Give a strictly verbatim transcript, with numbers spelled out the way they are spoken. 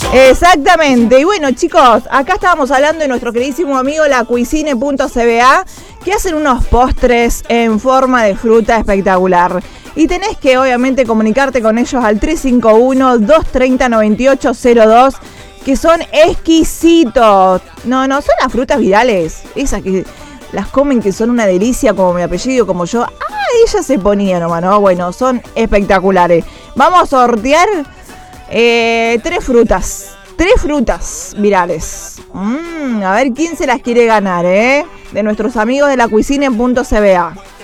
Exactamente. Y bueno, chicos, acá estábamos hablando de nuestro queridísimo amigo La Cuisine punto c b a, que hacen unos postres en forma de fruta espectacular. Y tenés que, obviamente, comunicarte con ellos al tres cinco uno, dos tres cero, nueve ocho cero dos, que son exquisitos. No, no, son las frutas virales, esas que las comen, que son una delicia, como mi apellido, como yo. Ah, ella se ponía nomás, ¿no? Bueno, son espectaculares. Vamos a sortear eh, tres frutas. Tres frutas virales. Mm, a ver quién se las quiere ganar, ¿eh? De nuestros amigos de La Cuisine punto c b a.